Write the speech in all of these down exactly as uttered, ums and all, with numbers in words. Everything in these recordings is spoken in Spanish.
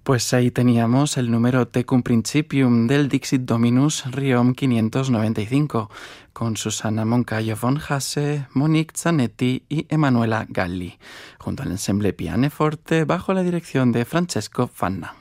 Pues ahí teníamos el número Tecum Principium del Dixit Dominus Riom quinientos noventa y cinco, con Susana Moncayo von Hasse, Monique Zanetti y Emanuela Galli, junto al ensemble Pianoforte bajo la dirección de Francesco Fanna.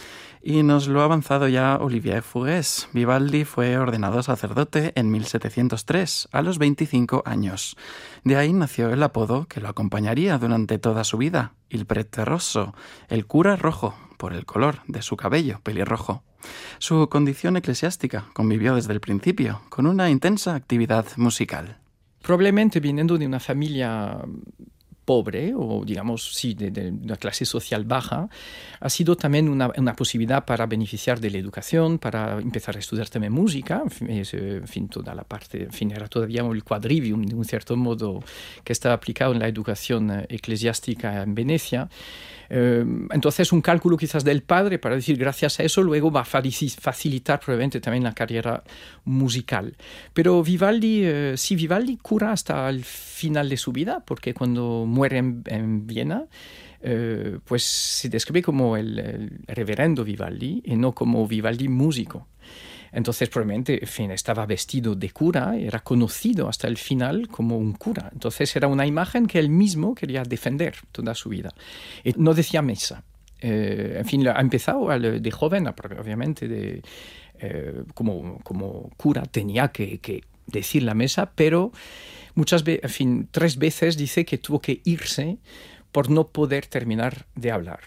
Y nos lo ha avanzado ya Olivier Fugues. Vivaldi fue ordenado sacerdote en mil setecientos tres, a los veinticinco años. De ahí nació el apodo que lo acompañaría durante toda su vida, il prete rosso, el cura rojo, por el color de su cabello pelirrojo. Su condición eclesiástica convivió desde el principio con una intensa actividad musical. Probablemente viniendo de una familia pobre o digamos sí de, de una clase social baja, ha sido también una, una posibilidad para beneficiar de la educación, para empezar a estudiar también música, en fin, toda la parte, en fin, era todavía el quadrivium de un cierto modo que estaba aplicado en la educación eclesiástica en Venecia. Eh, entonces un cálculo quizás del padre para decir gracias a eso luego va a facilitar probablemente también la carrera musical. Pero Vivaldi, eh, sí, Vivaldi cura hasta el final de su vida, porque cuando muere en, en Viena, eh, pues se describe como el, el reverendo Vivaldi y no como Vivaldi músico. Entonces probablemente en fin, estaba vestido de cura, era conocido hasta el final como un cura. Entonces era una imagen que él mismo quería defender toda su vida. Y no decía misa. Eh, en fin, ha empezado de joven, obviamente, de, eh, como, como cura tenía que, que decir la misa, pero muchas veces, en fin, tres veces dice que tuvo que irse por no poder terminar de hablar.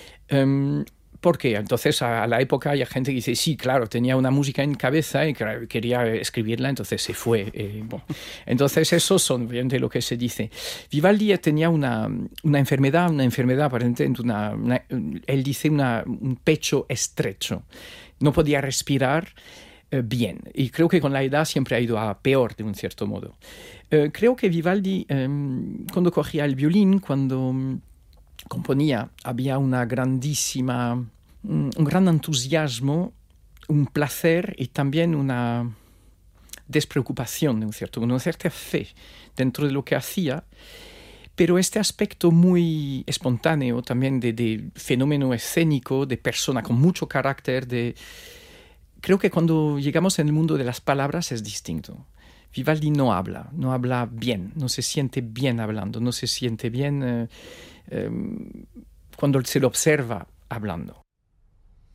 Um, ¿Por qué? Entonces, a la época hay gente que dice, sí, claro, tenía una música en cabeza y quería escribirla, entonces se fue. Eh, bon. Entonces, eso son obviamente lo que se dice. Vivaldi tenía una, una enfermedad, una enfermedad aparentemente, una, una, él dice una, un pecho estrecho. No podía respirar eh, bien. Y creo que con la edad siempre ha ido a peor, de un cierto modo. Eh, creo que Vivaldi, eh, cuando cogía el violín, cuando componía, había una grandísima, un gran entusiasmo, un placer y también una despreocupación, de un cierto, una cierta fe dentro de lo que hacía, pero este aspecto muy espontáneo también de, de fenómeno escénico, de persona con mucho carácter, de... creo que cuando llegamos en el mundo de las palabras es distinto. Vivaldi no habla, no habla bien, no se siente bien hablando, no se siente bien... Eh, cuando se lo observa hablando.